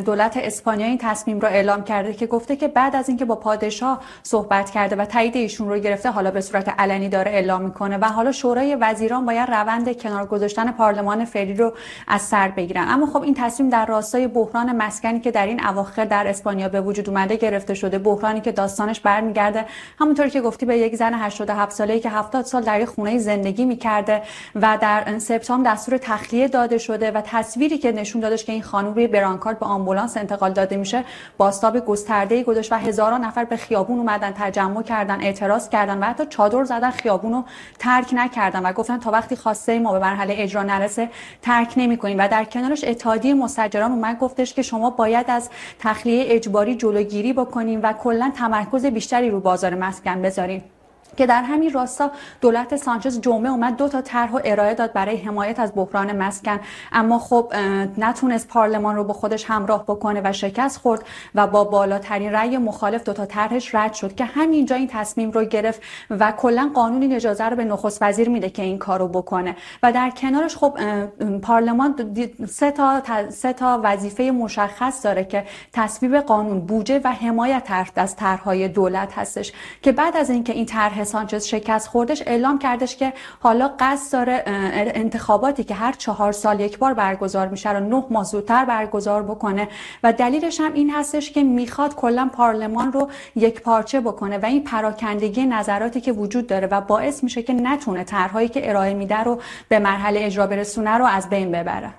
دولت اسپانیا این تصمیم رو اعلام کرده که گفته که بعد از اینکه با پادشاه صحبت کرده و تایید ایشون رو گرفته، حالا به صورت علنی داره اعلام میکنه و حالا شورای وزیران باید روند کنار گذاشتن پارلمان فعلی رو از سر بگیرن. اما خب این تصمیم در راستای بحران مسکنی که در این اواخر در اسپانیا به وجود اومده گرفته شده، بحرانی که داستانش برمیگرده همونطوری که گفتی به یک زن 87 ساله‌ای که 70 سال در خونه زندگی میکرده و در سپتامبر دستور تخلیه داده شده و تصویری که نشون دادش که این خانم روی برانکارد به آمبولانس انتقال داده میشه بازتاب گسترده‌ای گذاشت و هزاران نفر به خیابون اومدن، تجمع کردن، اعتراض کردن و حتی چادر زدن، خیابون رو ترک نکردن و گفتن تا وقتی خواسته ما به مرحله اجرا نرسه ترک نمی‌کنیم. و در کنارش اتحادیه مستاجران اومد گفتش که شما باید از تخلیه اجباری جلوگیری بکنیم و کلا تمرکز بیشتری رو بازار مسکن بذاریم. که در همین راستا دولت سانچز جمعه اومد 2 تا طرح ارائه داد برای حمایت از بحران مسکن، اما خب نتونست پارلمان رو با خودش همراه بکنه و شکست خورد و با بالاترین رأی مخالف 2 تا طرحش رد شد که همینجا این تصمیم رو گرفت و کلا قانون این اجازه رو به نخست وزیر میده که این کارو بکنه. و در کنارش خب پارلمان 3 تا وظیفه مشخص داره که تصویب قانون، بودجه و حمایت از طرح‌های دولت هستش که بعد از اینکه این طرح سانچز شکست خوردش اعلام کردش که حالا قصد داره انتخاباتی که هر 4 سال یک بار برگزار میشه رو 9 ماه زودتر برگزار بکنه و دلیلش هم این هستش که میخواد کلا پارلمان رو یک پارچه بکنه و این پراکندگی نظراتی که وجود داره و باعث میشه که نتونه طرحهایی که ارائه میده رو به مرحله اجرا برسونه رو از بین ببره.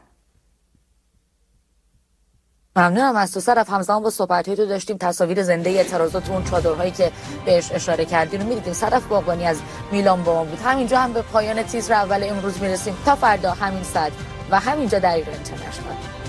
ممنونم از تو سرف. همزمان با صحبت‌های تو داشتیم تصاویر زنده اعتراضات اون چادرهایی که بهش اشاره کردیم رو می‌دیدیم. سرف باقانی از میلان با ما بود. همینجا هم به پایان تیتر اول امروز میرسیم. تا فردا همین ساعت و همینجا در ایران اینترنشنال.